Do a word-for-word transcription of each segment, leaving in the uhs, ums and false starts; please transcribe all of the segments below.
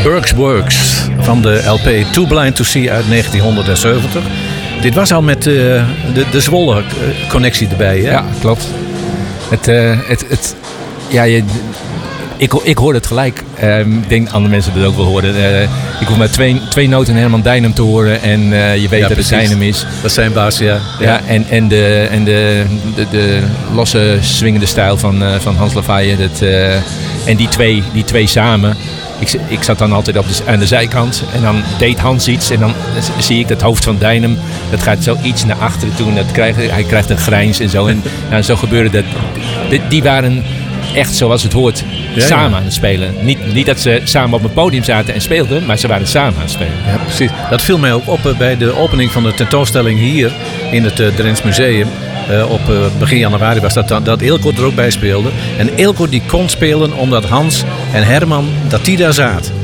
Burke's Works van de L P Too Blind to See uit negentien zeventig. Dit was al met uh, de, de Zwolle-connectie erbij, hè? Ja, klopt. Het, uh, het, het, ja, je, ik, ik hoorde het gelijk. Uh, ik denk andere mensen dat ook wel horen. Uh, ik hoef maar twee, twee noten Herman Dijnem te horen en uh, je weet ja, dat precies. Het Dijnem is. Dat is zijn baas, ja. ja. ja en, en, de, en de, de, de losse swingende stijl van, uh, van Hans Lavaille. Dat, uh, en die twee, die twee samen. Ik, ik zat dan altijd op de, aan de zijkant en dan deed Hans iets en dan zie ik dat hoofd van Dijnem, dat gaat zo iets naar achteren toe en dat krijgt, hij krijgt een grijns en zo. En nou, zo gebeurde dat. Die, die waren echt zoals het hoort ja, samen ja. aan het spelen. Niet, niet dat ze samen op een podium zaten en speelden, maar ze waren samen aan het spelen. Ja, precies. Dat viel mij ook op bij de opening van de tentoonstelling hier in het uh, Drents Museum. Uh, op uh, begin januari was dat dan, dat Eelco er ook bij speelde. En Eelco die kon spelen omdat Hans en Herman, dat die daar zaten.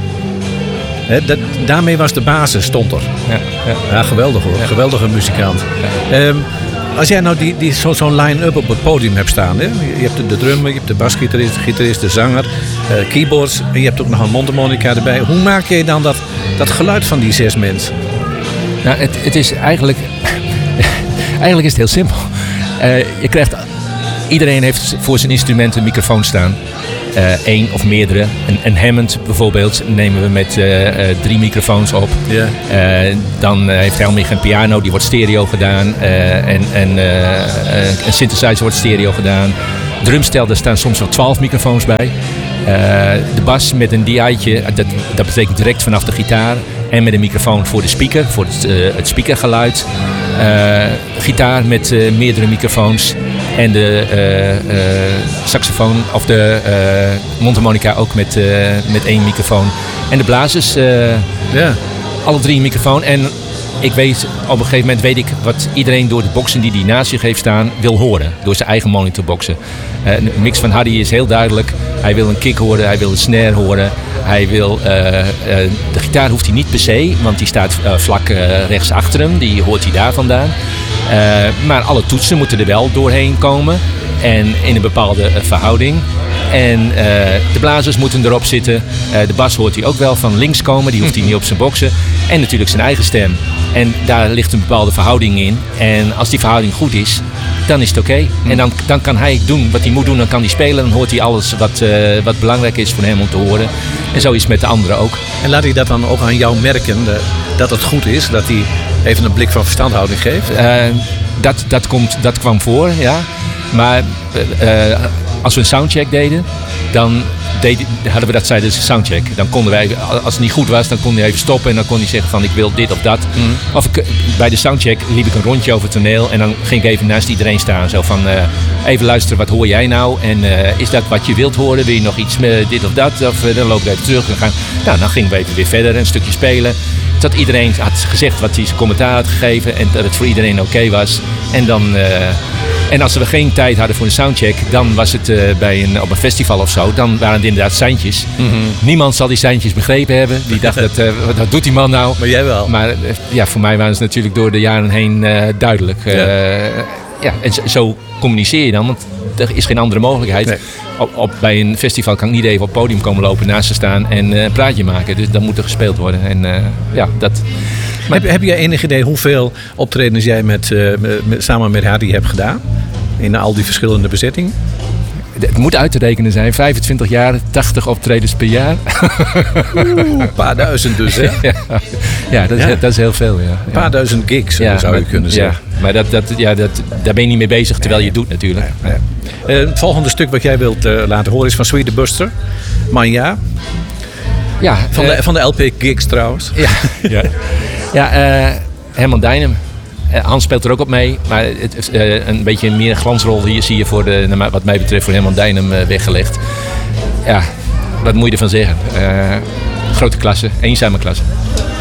He, dat, daarmee was de basis, stond er. Ja, ja. ja geweldig hoor, ja. geweldige muzikant. Ja. Um, als jij nou die, die, zo, zo'n line-up op het podium hebt staan. Hè? Je hebt de, de drummer, je hebt de basgitarist, de gitarist, de zanger, uh, keyboards. En je hebt ook nog een mondharmonica erbij. Hoe maak je dan dat, dat geluid van die zes mensen? Nou, het, het is eigenlijk... eigenlijk is het heel simpel. Uh, je krijgt, iedereen heeft voor zijn instrument een microfoon staan. Eén uh, of meerdere. Een, een Hammond bijvoorbeeld nemen we met uh, uh, drie microfoons op. Yeah. Uh, dan uh, heeft Helmich een piano, die wordt stereo gedaan. Uh, en en uh, uh, een synthesizer wordt stereo gedaan. Drumstel, daar staan soms wel twaalf microfoons bij. Uh, de bas met een D I'tje, dat, dat betekent direct vanaf de gitaar. En met een microfoon voor de speaker, voor het, uh, het speakergeluid. Uh, gitaar met uh, meerdere microfoons. En de uh, uh, saxofoon of de uh, mondharmonica ook met, uh, met één microfoon. En de blazers, uh, yeah. alle drie een microfoon. En ik weet, op een gegeven moment weet ik wat iedereen door de boxen die hij naast zich heeft staan wil horen. Door zijn eigen monitorboxen. Uh, een mix van Hardy is heel duidelijk. Hij wil een kick horen, hij wil een snare horen. Hij wil, uh, uh, de gitaar hoeft hij niet per se, want die staat uh, vlak uh, rechts achter hem. Die hoort hij daar vandaan. Uh, maar alle toetsen moeten er wel doorheen komen. En in een bepaalde uh, verhouding. En uh, de blazers moeten erop zitten. Uh, de bas hoort hij ook wel van links komen. Die hoeft hij niet op zijn boksen. En natuurlijk zijn eigen stem. En daar ligt een bepaalde verhouding in. En als die verhouding goed is, dan is het oké. Okay. En dan, dan kan hij doen wat hij moet doen. Dan kan hij spelen. Dan hoort hij alles wat, uh, wat belangrijk is voor hem om te horen. En zo is het met de anderen ook. En laat hij dat dan ook aan jou merken, de, dat het goed is? Dat hij even een blik van verstandhouding geeft? Uh, dat, dat, komt, dat kwam voor, ja. Maar uh, als we een soundcheck deden, dan deed, hadden we dat tijdens de soundcheck. Dan konden wij, als het niet goed was, dan kon hij even stoppen en dan kon hij zeggen van ik wil dit of dat. Mm. Of ik, bij de soundcheck liep ik een rondje over het toneel en dan ging ik even naast iedereen staan. Zo van uh, even luisteren, wat hoor jij nou? En uh, is dat wat je wilt horen? Wil je nog iets met dit of dat? Of uh, dan loop ik even terug. En gaan, nou, dan gingen we even weer verder, een stukje spelen. Dat iedereen had gezegd wat hij zijn commentaar had gegeven en dat het voor iedereen oké okay was. En dan... Uh, En als we geen tijd hadden voor een soundcheck, dan was het uh, bij een, op een festival of zo. Dan waren het inderdaad seintjes. Mm-hmm. Niemand zal die seintjes begrepen hebben. Die dacht, dat, uh, wat doet die man nou? Maar jij wel. Maar uh, ja, voor mij waren ze natuurlijk door de jaren heen uh, duidelijk. Uh, ja. ja, en zo, zo communiceer je dan, want er is geen andere mogelijkheid. Nee. Op, op, bij een festival kan ik niet even op het podium komen lopen, naast ze staan en uh, een praatje maken. Dus dan moet er gespeeld worden. En uh, ja, dat... Maar heb, heb jij enig idee hoeveel optredens jij met, uh, met, samen met Hardy hebt gedaan? In al die verschillende bezettingen? Het moet uit te rekenen zijn. vijfentwintig jaar, tachtig optredens per jaar. Oeh, een paar duizend dus, hè? Ja, ja, dat, is, ja. dat is heel veel, ja. Een paar duizend gigs, ja, zou je maar, kunnen zeggen. Ja, maar dat, dat, ja, dat, daar ben je niet mee bezig terwijl je het doet natuurlijk. Ja, ja. Uh, het volgende stuk wat jij wilt uh, laten horen is van Sweet the Buster. Manja. Ja, van, uh, de, van de L P Gigs trouwens. Ja, ja. ja uh, Herman Dijnem. Uh, Hans speelt er ook op mee, maar het, uh, een beetje meer glansrol hier zie je voor de, wat mij betreft voor Herman Dijnem uh, weggelegd. Ja, wat moet je ervan zeggen? Uh, grote klasse, eenzame klasse.